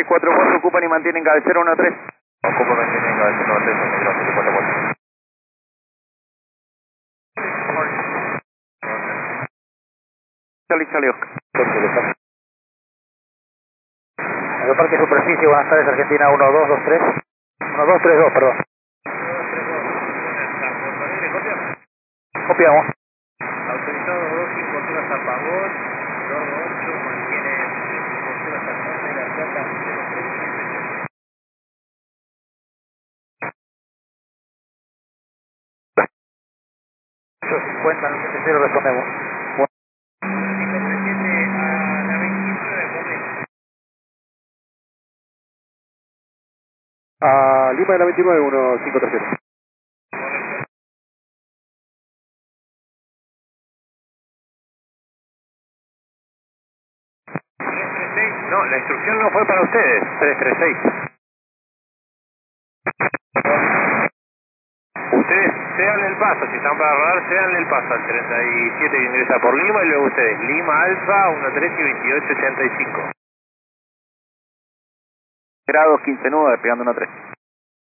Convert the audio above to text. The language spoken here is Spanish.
644, ocupan y mantienen cabecera 13. Ocupa, mantienen cabecera 13, Micro 744. Charlie Oscar. Aeroparque Superficie, buenas tardes, Argentina 1223. 1232, perdón. Copiamos. Autorizado 254 hasta Pagón, 228, mantiene 254 hasta Norte de la Plata, 850, 90, respondemos. A Lima de la 29, 1537. No, la instrucción no fue para ustedes, 336. Ustedes sean el paso, si están para rodar, sean el paso al 37 que ingresa por Lima y luego ustedes, Lima Alfa, 13 y 2885. Grados 15 nudos, despegando 13.